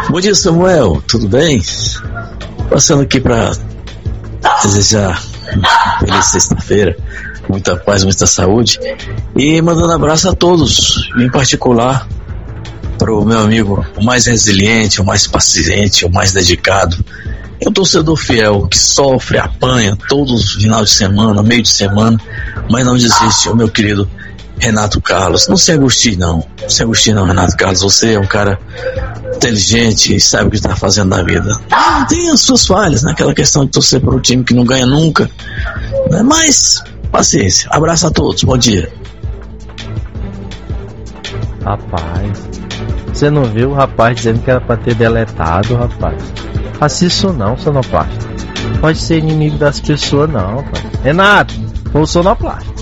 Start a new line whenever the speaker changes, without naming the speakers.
Bom dia, Samuel, tudo bem? Passando aqui para desejar feliz sexta-feira, muita paz, muita saúde e mandando abraço a todos, em particular para o meu amigo, o mais resiliente, o mais paciente, o mais dedicado, é um torcedor fiel que sofre, apanha todos os finais de semana, meio de semana, mas não desiste, o meu querido Renato Carlos. Não se angustie não, Renato Carlos, você é um cara inteligente e sabe o que está fazendo na vida. Tem as suas falhas, né? Aquela questão de torcer para um time que não ganha nunca, né? Mas paciência, abraço a todos, bom dia.
Rapaz, você não viu o rapaz dizendo que era pra ter deletado, rapaz? Faça isso não, sonoplasta. Pode ser inimigo das pessoas não, rapaz. Renato, foi o sonoplasta.